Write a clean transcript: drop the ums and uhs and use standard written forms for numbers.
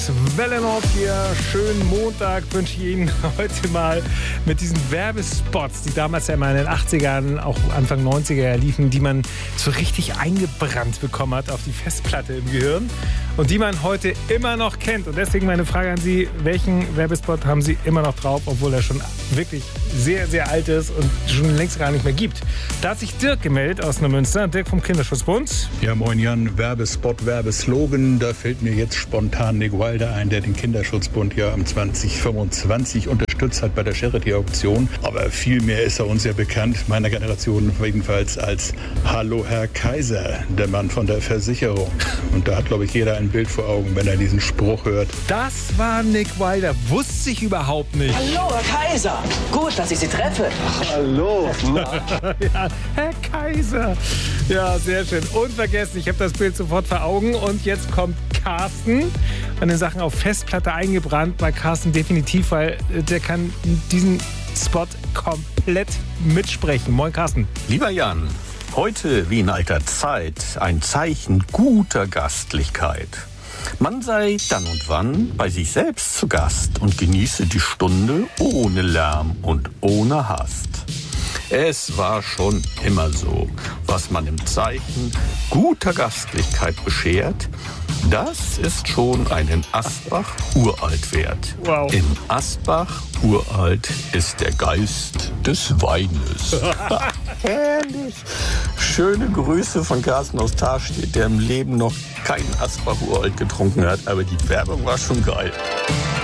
Welle Nord hier, schönen Montag wünsche ich Ihnen heute mal mit diesen Werbespots, die damals ja mal in den 80ern, auch Anfang 90er liefen, die man so richtig eingebrannt bekommen hat auf die Festplatte im Gehirn und die man heute immer noch kennt. Und deswegen meine Frage an Sie, welchen Werbespot haben Sie immer noch drauf, obwohl er schon wirklich sehr, sehr alt ist und schon längst gar nicht mehr gibt? Da hat sich Dirk gemeldet aus Neumünster, Dirk vom Kinderschutzbund. Ja, moin Jan, Werbespot, Werbeslogan, da fällt mir jetzt spontan Nick Wilder ein, der den Kinderschutzbund ja am 2025 unterstützt hat bei der Charity-Auktion. Aber viel mehr ist er uns ja bekannt, meiner Generation jedenfalls, als Hallo Herr Kaiser, der Mann von der Versicherung. Und da hat, glaube ich, jeder ein Bild vor Augen, wenn er diesen Spruch hört. Das war Nick Wilder, wusste ich überhaupt nicht. Hallo Herr Kaiser, gut, dass ich Sie treffe. Hallo. Ja, Herr Kaiser. Ja, sehr schön. Unvergessen, ich habe das Bild sofort vor Augen. Und jetzt kommt Carsten. An den Sachen auf Festplatte eingebrannt. Bei Carsten definitiv, weil der kann diesen Spot komplett mitsprechen. Moin Carsten. Lieber Jan, heute wie in alter Zeit ein Zeichen guter Gastlichkeit. Man sei dann und wann bei sich selbst zu Gast und genieße die Stunde ohne Lärm und ohne Hast. Es war schon immer so, was man im Zeichen guter Gastlichkeit beschert, das ist schon einen Asbach uralt wert. Wow. Im Asbach uralt ist der Geist des Weines. Herrlich. Schöne Grüße von Carsten aus Tarstedt, der im Leben noch keinen Asbach uralt getrunken hat, aber die Werbung war schon geil.